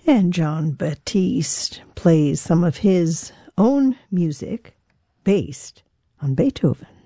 And Jon Batiste plays some of his own music based on Beethoven.